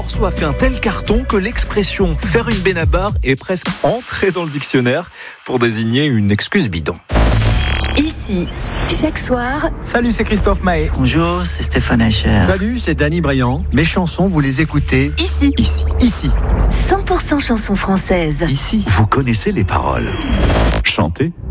morceau a fait un tel carton que l'expression faire une benabar est presque entrée dans le dictionnaire pour désigner une excuse bidon. Ici, chaque soir. Salut, c'est Christophe Mahé. Bonjour, c'est Stéphane Eicher. Salut, c'est Danny Briand. Mes chansons, vous les écoutez Ici. Ici. 100% chansons françaises. Ici. Vous connaissez les paroles. Chantez.